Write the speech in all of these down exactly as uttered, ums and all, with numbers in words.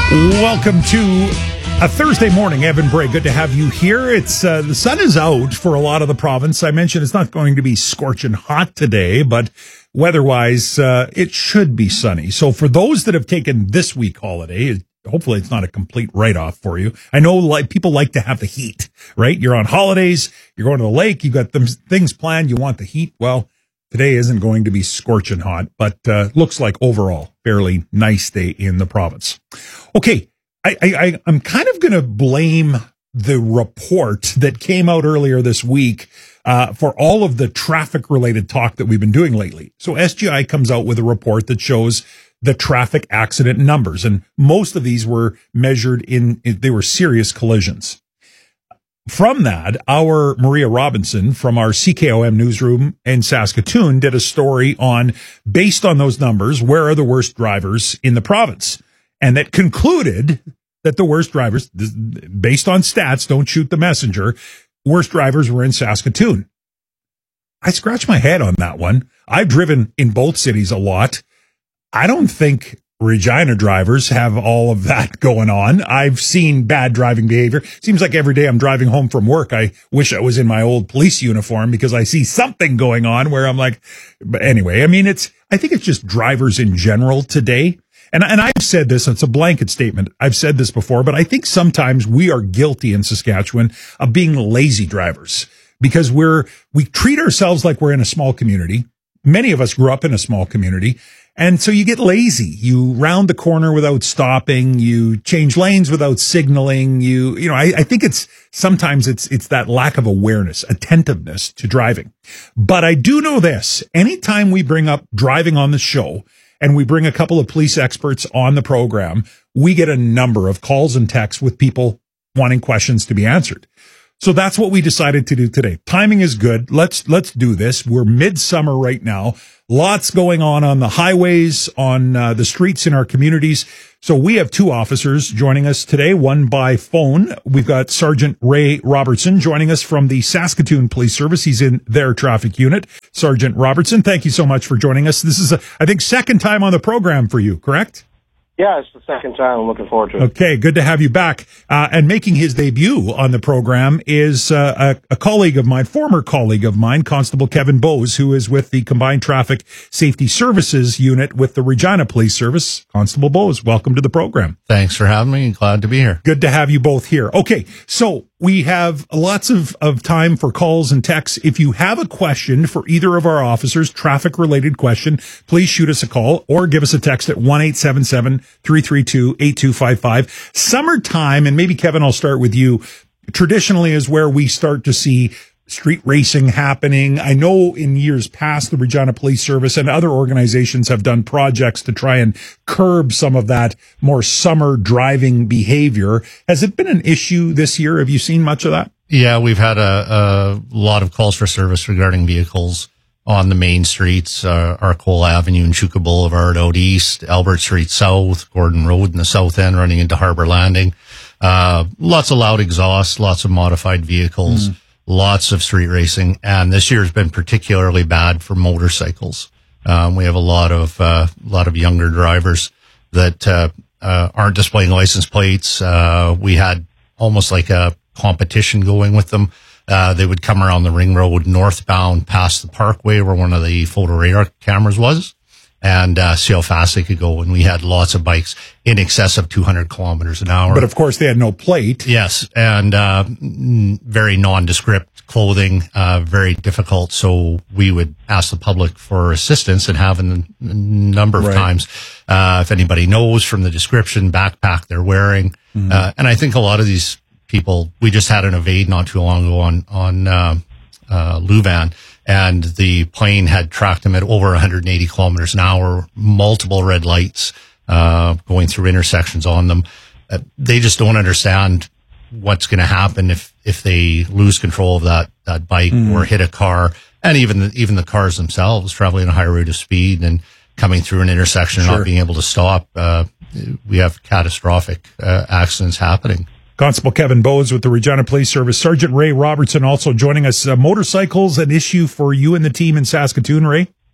Welcome to a Thursday morning, Evan Bray. Good to have you here. It's uh, the sun is out for a lot of the province. I mentioned it's not going to be scorching hot today, but weather-wise, uh, it should be sunny. So for those that have taken this week holiday, hopefully it's not a complete write-off for you. I know like people like to have the heat, right? You're on holidays, you're going to the lake, you got them things planned, you want the heat. Well, today isn't going to be scorching hot, but uh, looks like overall fairly nice day in the province. Okay, I, I, I'm kind of going to blame the report that came out earlier this week uh, for all of the traffic-related talk that we've been doing lately. So S G I comes out with a report that shows the traffic accident numbers, and most of these were measured in, they were serious collisions. From that, our Maria Robinson from our C K O M newsroom in Saskatoon did a story on, based on those numbers, where are the worst drivers in the province? And that concluded that the worst drivers, based on stats, don't shoot the messenger, worst drivers were in Saskatoon. I scratched my head on that one. I've driven in both cities a lot. I don't think Regina drivers have all of that going on. I've seen bad driving behavior. Seems like every day I'm driving home from work, I wish I was in my old police uniform because I see something going on where I'm like, but anyway, I mean, it's, I think it's just drivers in general today. And, and I've said this, it's a blanket statement. I've said this before, but I think sometimes we are guilty in Saskatchewan of being lazy drivers because we're, we treat ourselves like we're in a small community. Many of us grew up in a small community. And so you get lazy. You round the corner without stopping. You change lanes without signaling. You, you know, I, I think it's sometimes it's, it's that lack of awareness, attentiveness to driving. But I do know this. Anytime we bring up driving on the show and we bring a couple of police experts on the program, we get a number of calls and texts with people wanting questions to be answered. So that's what we decided to do today. Timing is good. Let's, let's do this. We're midsummer right now. Lots going on on the highways, on uh, the streets in our communities. So we have two officers joining us today, one by phone. We've got Sergeant Ray Robertson joining us from the Saskatoon Police Service. He's in their traffic unit. Sergeant Robertson, thank you so much for joining us. This is, a, I think, second time on the program for you, correct? Yeah, it's the second time. I'm looking forward to it. Okay, good to have you back. Uh, and making his debut on the program is uh, a, a colleague of mine, former colleague of mine, Constable Kevin Bowes, who is with the Combined Traffic Safety Services Unit with the Regina Police Service. Constable Bowes, welcome to the program. Thanks for having me. Glad to be here. Good to have you both here. Okay, so we have lots of, of time for calls and texts. If you have a question for either of our officers, traffic-related question, please shoot us a call or give us a text at one eight seven seven, three three two, eight two five five. Summertime, and maybe, Kevin, I'll start with you, traditionally is where we start to see street racing happening. I know in years past, the Regina Police Service and other organizations have done projects to try and curb some of that more summer driving behavior. Has it been an issue this year? Have you seen much of that? Yeah, we've had a, a lot of calls for service regarding vehicles on the main streets, uh, Arcola Avenue and Chuka Boulevard out east, Albert Street South, Gordon Road in the south end running into Harbor Landing. Uh, lots of loud exhaust, lots of modified vehicles. Mm. Lots of street racing, and this year has been particularly bad for motorcycles. Um, we have a lot of uh, a lot of younger drivers that uh, uh, aren't displaying license plates. Uh, we had almost like a competition going with them. Uh, they would come around the ring road northbound past the parkway where one of the photo radar cameras was, and uh, see how fast they could go. And we had lots of bikes in excess of two hundred kilometers an hour. But of course, they had no plate. Yes, and uh, very nondescript clothing, uh, very difficult. So we would ask the public for assistance and have a number of right. times, uh, if anybody knows from the description, backpack they're wearing. Mm-hmm. Uh, and I think a lot of these people, we just had an evade not too long ago on, on uh, uh, Louvain. And the plane had tracked them at over one hundred eighty kilometers an hour, multiple red lights, uh, going through intersections on them. Uh, they just don't understand what's going to happen if, if they lose control of that, that bike mm. or hit a car. And even the, even the cars themselves traveling at a higher rate of speed and coming through an intersection and sure. not being able to stop. Uh, we have catastrophic, uh, accidents happening. Constable Kevin Bowes with the Regina Police Service. Sergeant Ray Robertson also joining us. Uh, motorcycles, an issue for you and the team in Saskatoon, Ray?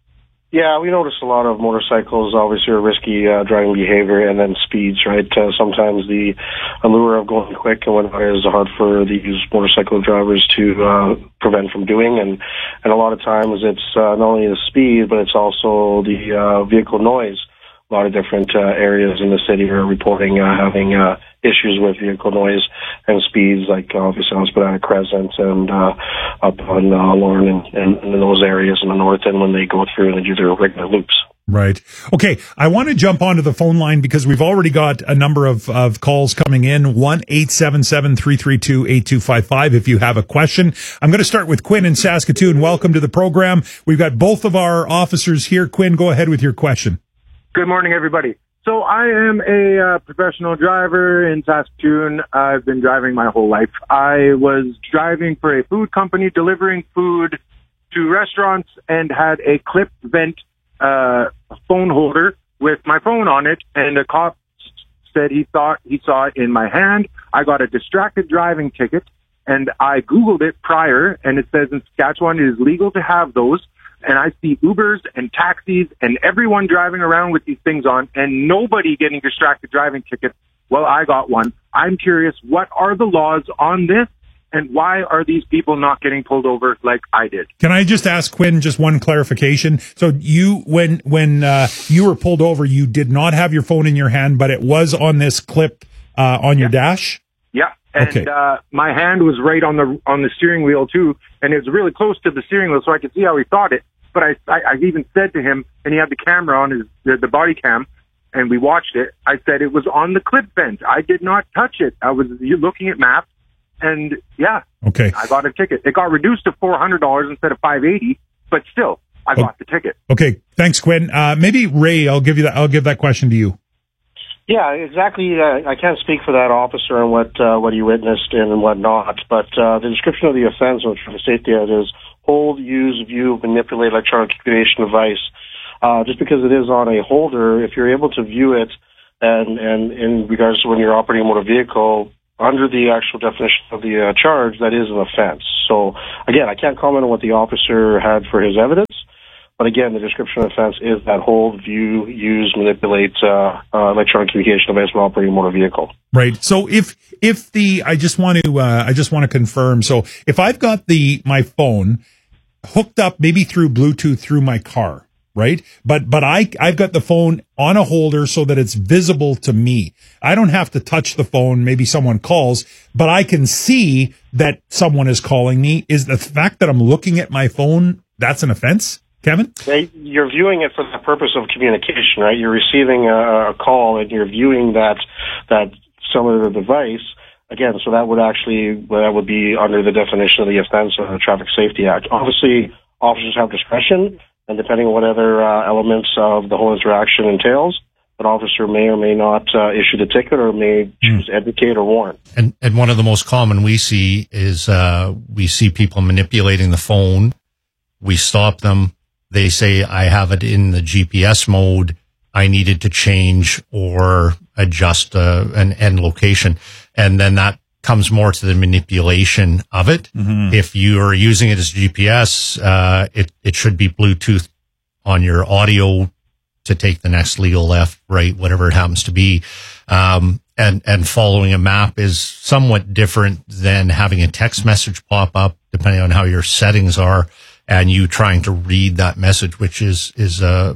Yeah, we notice a lot of motorcycles, obviously, are risky uh, driving behavior, and then speeds, right? Uh, sometimes the allure of going quick and whatnot is hard for these motorcycle drivers to uh, prevent from doing, and, and a lot of times it's uh, not only the speed, but it's also the uh, vehicle noise. A lot of different uh, areas in the city are reporting uh, having uh, issues with vehicle noise and speeds, like obviously on Spadina Crescent and uh, up on uh, Lorne and, and, and in those areas in the north end when they go through and they do their regular loops. Right. Okay. I want to jump onto the phone line because we've already got a number of, of calls coming in. one eight seven seven, three three two, eight two five five if you have a question. I'm going to start with Quinn in Saskatoon. Welcome to the program. We've got both of our officers here. Quinn, go ahead with your question. Good morning, everybody. So I am a uh, professional driver in Saskatoon. I've been driving my whole life. I was driving for a food company, delivering food to restaurants, and had a clip vent uh, phone holder with my phone on it, and a cop said he thought he saw it in my hand. I got a distracted driving ticket, and I Googled it prior, and it says in Saskatchewan it is legal to have those. And I see Ubers and taxis and everyone driving around with these things on and nobody getting distracted driving tickets. Well, I got one. I'm curious, what are the laws on this and why are these people not getting pulled over like I did? Can I just ask Quinn just one clarification? So you, when, when, uh, you were pulled over, you did not have your phone in your hand, but it was on this clip, uh, on your yeah. dash? Yeah. And, okay. uh, my hand was right on the, on the steering wheel too. And it was really close to the steering wheel so I could see how he thought it. But I, I, I even said to him, and he had the camera on his, the, the body cam, and we watched it. I said it was on the clip vent. I did not touch it. I was looking at maps, and yeah. Okay. I got a ticket. It got reduced to four hundred dollars instead of five eighty, but still, I got oh, the ticket. Okay. Thanks, Quinn. Uh, maybe Ray, I'll give you that, I'll give that question to you. Yeah, exactly. Uh, I can't speak for that officer and what, uh, what he witnessed and what not, but, uh, the description of the offense on the safety act is hold, use, view, manipulate electronic communication device. Uh, just because it is on a holder, if you're able to view it and, and in regards to when you're operating a motor vehicle, under the actual definition of the uh, charge, that is an offense. So again, I can't comment on what the officer had for his evidence, but again, the description of offense is that hold, view, use, manipulate uh, uh, electronic communication device while operating a motor vehicle. Right. So if if the I just want to uh, I just want to confirm. So if I've got the my phone hooked up maybe through Bluetooth through my car, right? But but I I've got the phone on a holder so that it's visible to me. I don't have to touch the phone. Maybe someone calls, but I can see that someone is calling me. Is the fact that I'm looking at my phone, that's an offense? Kevin? You're viewing it for the purpose of communication, right? You're receiving a, a call and you're viewing that that cellular device. Again, so that would actually that would be under the definition of the offense of the Traffic Safety Act. Obviously, officers have discretion, and depending on what other uh, elements of the whole interaction entails, an officer may or may not uh, issue the ticket or may choose to educate or warn. And and one of the most common we see is uh, we see people manipulating the phone. We stop them. They say, I have it in the G P S mode. I needed to change or adjust uh, an end location. And then that comes more to the manipulation of it. Mm-hmm. If you are using it as G P S, uh, it, it should be Bluetooth on your audio to take the next legal left, right, whatever it happens to be. Um, and, and following a map is somewhat different than having a text message pop up, depending on how your settings are, and you trying to read that message, which is, is, uh,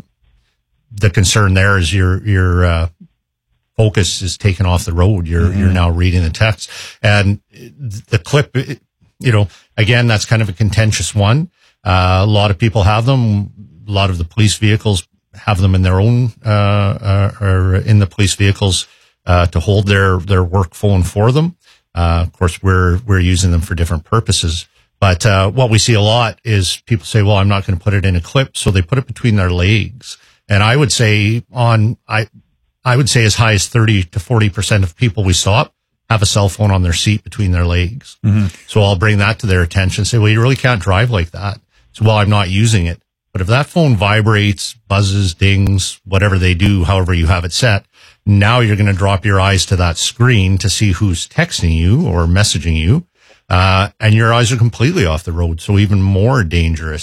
the concern there is your, your, uh, focus is taken off the road. You're, mm-hmm. you're now reading the text, and the clip, you know, again, that's kind of a contentious one. Uh, a lot of people have them. A lot of the police vehicles have them in their own, uh, uh or in the police vehicles, uh, to hold their, their work phone for them. Uh, of course, we're, we're using them for different purposes. But, uh, what we see a lot is people say, well, I'm not going to put it in a clip. So they put it between their legs. And I would say on, I, I would say as high as thirty to forty percent of people we stop have a cell phone on their seat between their legs. Mm-hmm. So I'll bring that to their attention and say, well, you really can't drive like that. So, well, I'm not using it. But if that phone vibrates, buzzes, dings, whatever they do, however you have it set, now you're going to drop your eyes to that screen to see who's texting you or messaging you. Uh, and your eyes are completely off the road. So even more dangerous.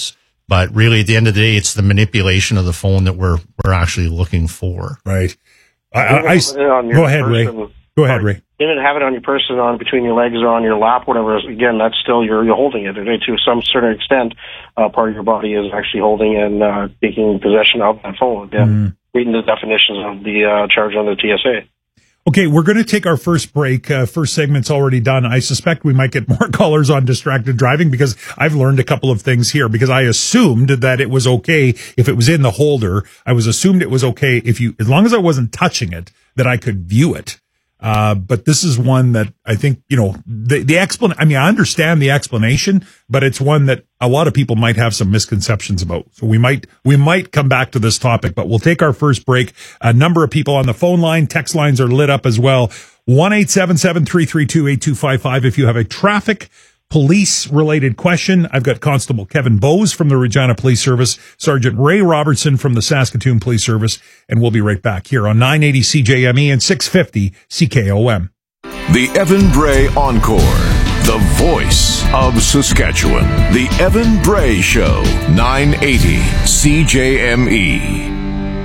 But really, at the end of the day, it's the manipulation of the phone that we're we're actually looking for. Right. I, I, I, go ahead, Ray. Go ahead, Ray. You didn't have it on your person, on between your legs or on your lap, whatever. Again, that's still you're you're holding it. To some certain extent, uh, part of your body is actually holding and uh, taking possession of that phone. Again, mm. reading the definitions of the uh, charge on the T S A. Okay, we're going to take our first break. Uh, first segment's already done. I suspect we might get more callers on distracted driving because I've learned a couple of things here because I assumed that it was okay if it was in the holder. I was assumed it was okay if you, as long as I wasn't touching it, that I could view it. Uh, but this is one that I think, you know, the, the explanation, I mean, I understand the explanation, but it's one that a lot of people might have some misconceptions about. So we might, we might come back to this topic, but we'll take our first break. A number of people on the phone line, text lines are lit up as well. one eight seven seven, three three two, eight two five five. If you have a traffic police related question, I've got Constable Kevin Bowes from the Regina Police Service, Sergeant Ray Robertson from the Saskatoon Police Service, and we'll be right back here on nine eighty C J M E and six fifty C K O M. The Evan Bray Encore, the voice of Saskatchewan. The Evan Bray Show, nine eighty C J M E.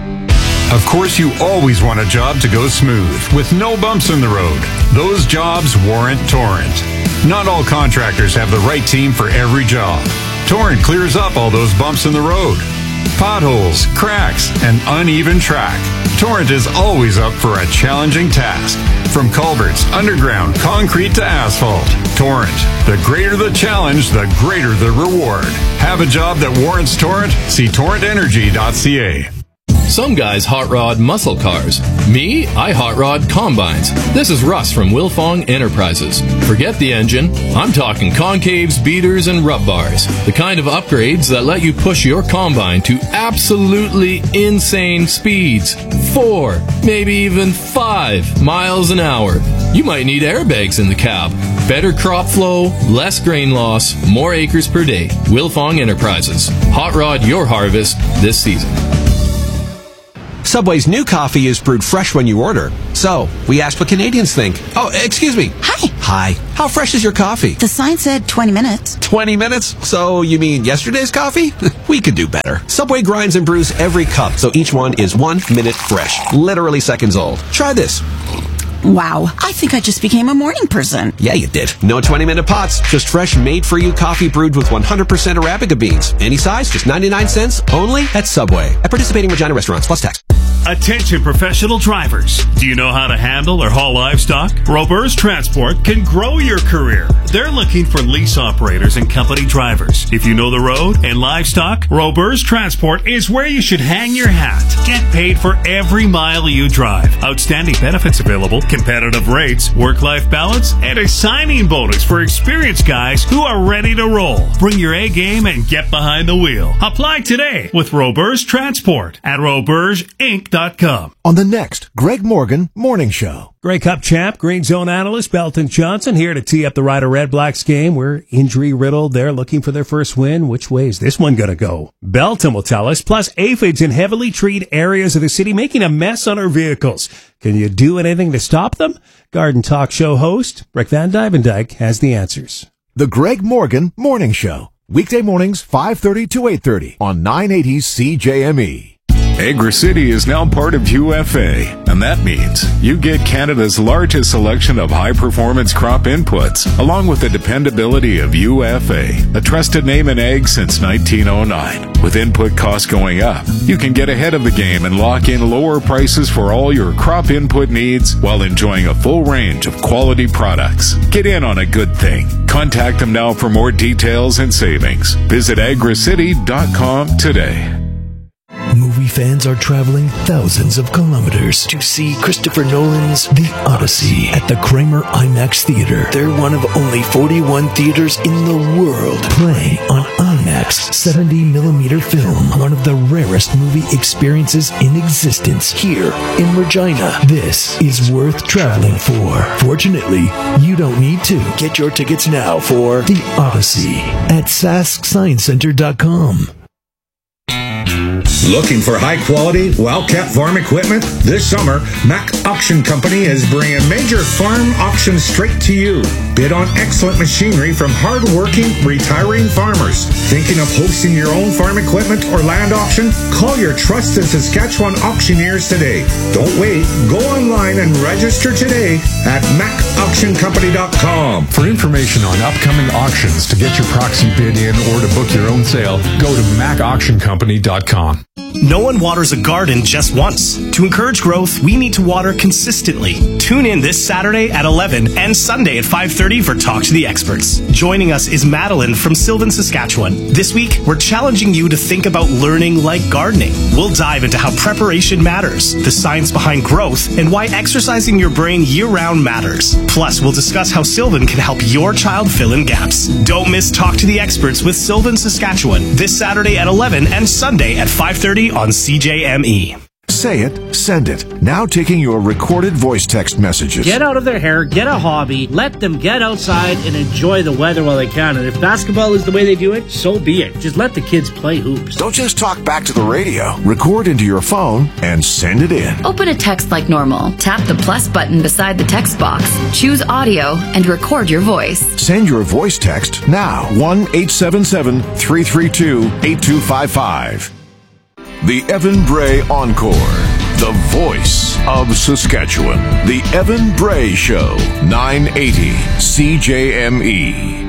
Of course, you always want a job to go smooth, with no bumps in the road. Those jobs warrant Torrent. Not all contractors have the right team for every job. Torrent clears up all those bumps in the road. Potholes, cracks, and uneven track. Torrent is always up for a challenging task. From culverts, underground, concrete to asphalt. Torrent. The greater the challenge, the greater the reward. Have a job that warrants Torrent? See torrent energy dot c a. Some guys hot rod muscle cars. Me, I hot rod combines. This is Russ from Wilfong Enterprises. Forget the engine. I'm talking concaves, beaters, and rub bars. The kind of upgrades that let you push your combine to absolutely insane speeds. Four, maybe even five miles an hour. You might need airbags in the cab. Better crop flow, less grain loss, more acres per day. Wilfong Enterprises. Hot rod your harvest this season. Subway's new coffee is brewed fresh when you order. So, we asked what Canadians think. Oh, excuse me. Hi. Hi. How fresh is your coffee? The sign said twenty minutes. twenty minutes? So, you mean yesterday's coffee? We could do better. Subway grinds and brews every cup, so each one is one minute fresh. Literally seconds old. Try this. Wow, I think I just became a morning person. Yeah, you did. No twenty-minute pots, just fresh, made-for-you coffee brewed with one hundred percent Arabica beans. Any size, just ninety-nine cents, only at Subway. At participating Regina restaurants, plus tax. Attention professional drivers. Do you know how to handle or haul livestock? Robers Transport can grow your career. They're looking for lease operators and company drivers. If you know the road and livestock, Robers Transport is where you should hang your hat. Get paid for every mile you drive. Outstanding benefits available, competitive rates, work-life balance, and a signing bonus for experienced guys who are ready to roll. Bring your A game and get behind the wheel. Apply today with Robers Transport at robers inc dot com. On the next Greg Morgan Morning Show. Grey Cup champ, Green Zone analyst Belton Johnson here to tee up the Rider Red Blacks game. We're injury riddled. They're looking for their first win. Which way is this one going to go? Belton will tell us. Plus, aphids in heavily treed areas of the city making a mess on our vehicles. Can you do anything to stop them? Garden Talk Show host Rick Van Dyke has the answers. The Greg Morgan Morning Show. Weekday mornings, five thirty to eight thirty on nine eighty C J M E. Agri-City is now part of U F A, and that means you get Canada's largest selection of high-performance crop inputs, along with the dependability of U F A, a trusted name in ag since nineteen oh nine. With input costs going up, you can get ahead of the game and lock in lower prices for all your crop input needs while enjoying a full range of quality products. Get in on a good thing. Contact them now for more details and savings. Visit agri city dot com today. Movie fans are traveling thousands of kilometers to see Christopher Nolan's The Odyssey at the Kramer IMAX Theater. They're one of only forty-one theaters in the world playing on IMAX seventy millimeter film, one of the rarest movie experiences in existence here in Regina. This is worth traveling for. Fortunately, you don't need to. Get your tickets now for The Odyssey at sask science center dot com. Looking for high-quality, well-kept farm equipment? This summer, Mac Auction Company is bringing major farm auctions straight to you. Bid on excellent machinery from hard-working, retiring farmers. Thinking of hosting your own farm equipment or land auction? Call your trusted Saskatchewan auctioneers today. Don't wait. Go online and register today at mac auction company dot com. For information on upcoming auctions, to get your proxy bid in, or to book your own sale, go to mac auction company dot com. No one waters a garden just once. To encourage growth, we need to water consistently. Tune in this Saturday at eleven and Sunday at five thirty for Talk to the Experts. Joining us is Madeline from Sylvan, Saskatchewan. This week, we're challenging you to think about learning like gardening. We'll dive into how preparation matters, the science behind growth, and why exercising your brain year-round matters. Plus, we'll discuss how Sylvan can help your child fill in gaps. Don't miss Talk to the Experts with Sylvan, Saskatchewan this Saturday at eleven and Sunday at five thirty on C J M E. Say it, send it. Now taking your recorded voice text messages. Get out of their hair, get a hobby, let them get outside and enjoy the weather while they can. And if basketball is the way they do it, so be it. Just let the kids play hoops. Don't just talk back to the radio. Record into your phone and send it in. Open a text like normal. Tap the plus button beside the text box. Choose audio and record your voice. Send your voice text now. one eight seven seven, three three two, eight two five five. The Evan Bray Encore, the voice of Saskatchewan. The Evan Bray Show, nine eighty C J M E.